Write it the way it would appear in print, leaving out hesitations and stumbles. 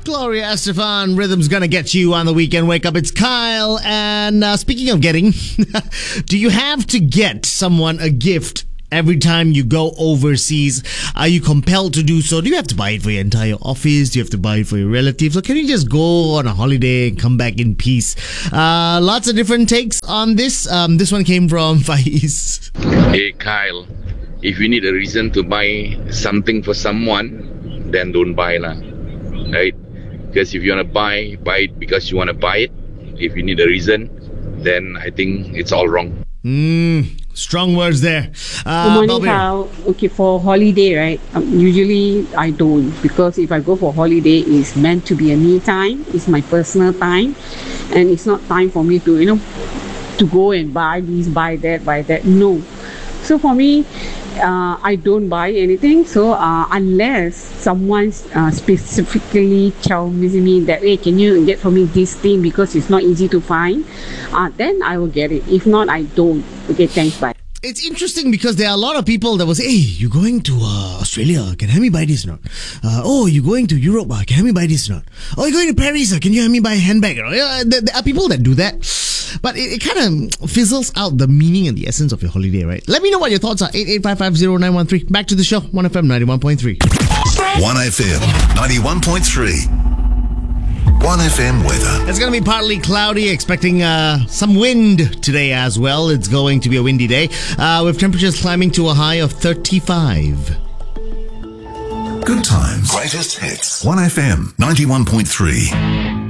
Gloria Estefan, Rhythm's gonna get you on the weekend wake up. It's Kyle. And speaking of getting, do you have to get someone a gift every time you go overseas? Are you compelled to do so? Do you have to buy it for your entire office? Do you have to buy it for your relatives? Or can you just go on a holiday and come back in peace? Lots of different takes on this. This one came from Faiz. Hey Kyle, if you need a reason to buy something for someone, then don't buy lah, right? Because if you want to buy it because you want to buy it. If you need a reason, then I think it's all wrong. Strong words there. Good morning, Kyle. Okay, for holiday, right? Usually I don't, because if I go for holiday, it's meant to be a me time. It's my personal time, and it's not time for me to, to go and buy this, buy that. No. So for me, I don't buy anything. So unless someone specifically tells me that, hey, can you get for me this thing because it's not easy to find, then I will get it. If not, I don't. Okay, thanks, bye. It's interesting because there are a lot of people that will say, hey, you going to Australia? Can you help me buy this or not? Oh, you going to Europe? Can you help me buy this or not? Oh, you're going to Paris? Can you help me buy a handbag? There are people that do that. But it kind of fizzles out the meaning and the essence of your holiday, right? Let me know what your thoughts are. 88550913. Back to the show. 1FM 91.3. 1FM 91.3. 1FM weather. It's going to be partly cloudy, expecting some wind today as well. It's going to be a windy day, with temperatures climbing to a high of 35. Good times. Greatest hits. 1FM 91.3.